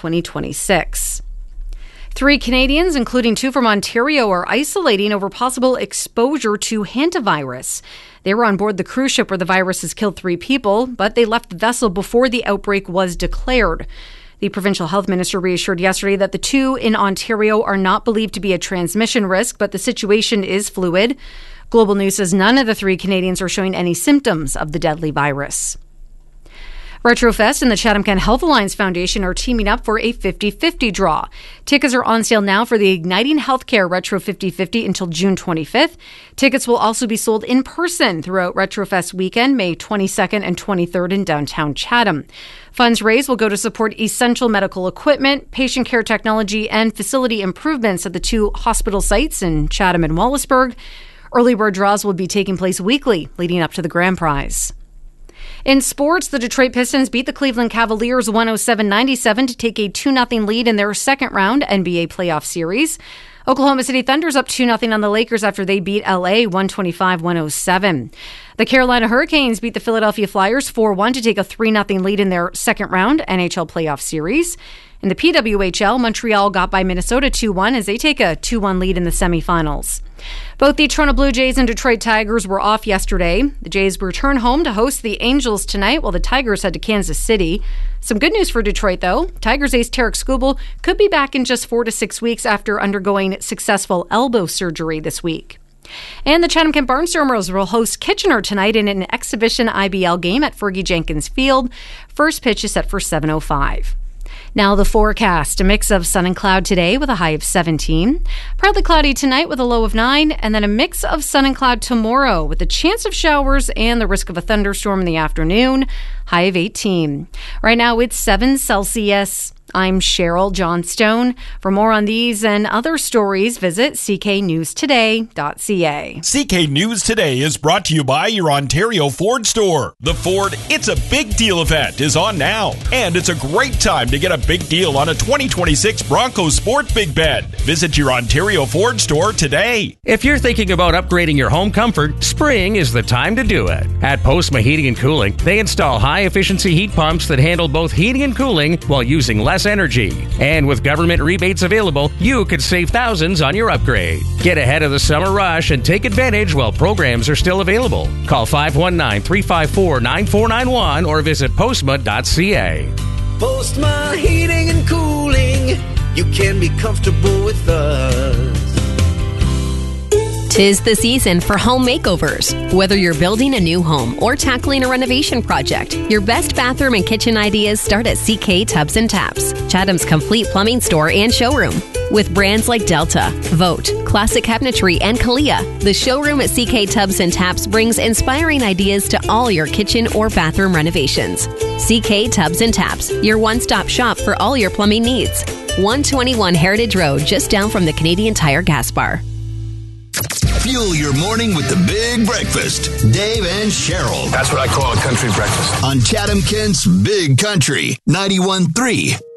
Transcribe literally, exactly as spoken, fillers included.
twenty twenty-six. Three Canadians, including two from Ontario, are isolating over possible exposure to hantavirus. They were on board the cruise ship where the virus has killed three people, but they left the vessel before the outbreak was declared. The provincial health minister reassured yesterday that the two in Ontario are not believed to be a transmission risk, but the situation is fluid. Global News says none of the three Canadians are showing any symptoms of the deadly virus. Retrofest and the Chatham-Kent Health Alliance Foundation are teaming up for a fifty-fifty draw. Tickets are on sale now for the Igniting Healthcare Retro fifty-fifty until June twenty-fifth. Tickets will also be sold in person throughout Retrofest weekend, May twenty-second and twenty-third in downtown Chatham. Funds raised will go to support essential medical equipment, patient care technology, and facility improvements at the two hospital sites in Chatham and Wallaceburg. Early bird draws will be taking place weekly leading up to the grand prize. In sports, the Detroit Pistons beat the Cleveland Cavaliers one oh seven ninety-seven to take a two nothing lead in their second round N B A playoff series. Oklahoma City Thunder's up two nothing on the Lakers after they beat L A one twenty-five to one oh seven. The Carolina Hurricanes beat the Philadelphia Flyers four one to take a three nothing lead in their second round N H L playoff series. In the P W H L, Montreal got by Minnesota two one as they take a two one lead in the semifinals. Both the Toronto Blue Jays and Detroit Tigers were off yesterday. The Jays return home to host the Angels tonight while the Tigers head to Kansas City. Some good news for Detroit, though. Tigers ace Tarek Skubal could be back in just four to six weeks after undergoing successful elbow surgery this week. And the Chatham-Kent Barnstormers will host Kitchener tonight in an exhibition I B L game at Fergie Jenkins Field. First pitch is set for seven oh five. Now the forecast, a mix of sun and cloud today with a high of seventeen. Partly cloudy tonight with a low of nine, and then a mix of sun and cloud tomorrow with a chance of showers and the risk of a thunderstorm in the afternoon, high of eighteen. Right now it's seven Celsius. I'm Cheryl Johnstone. For more on these and other stories, visit c k news today dot c a. C K News Today is brought to you by your Ontario Ford store. The Ford It's a Big Deal event is on now, and it's a great time to get a big deal on a twenty twenty-six Bronco Sport Big Bed. Visit your Ontario Ford store today. If you're thinking about upgrading your home comfort, spring is the time to do it. At Postma Heating and Cooling, they install high-efficiency heat pumps that handle both heating and cooling while using less energy. And with government rebates available, you could save thousands on your upgrade. Get ahead of the summer rush and take advantage while programs are still available. Call five one nine, three five four, nine four nine one or visit postma dot c a. Postma Heating and Cooling, you can be comfortable with us. Tis the season for home makeovers. Whether you're building a new home or tackling a renovation project, your best bathroom and kitchen ideas start at C K Tubs and Taps, Chatham's complete plumbing store and showroom. With brands like Delta, Vote, Classic Cabinetry, and Kalia, the showroom at C K Tubs and Taps brings inspiring ideas to all your kitchen or bathroom renovations. C K Tubs and Taps, your one-stop shop for all your plumbing needs. one twenty-one Heritage Road, just down from the Canadian Tire gas bar. Fuel your morning with the Big Breakfast. Dave and Cheryl. That's what I call a country breakfast. On Chatham-Kent's Big Country, ninety-one point three